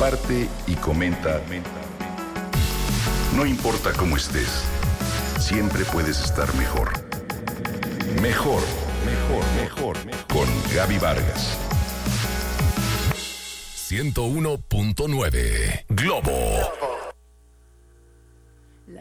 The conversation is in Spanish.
comparte y comenta. No importa cómo estés, siempre puedes estar mejor. Mejor, mejor, mejor. Con Gaby Vargas. 101.9 Globo.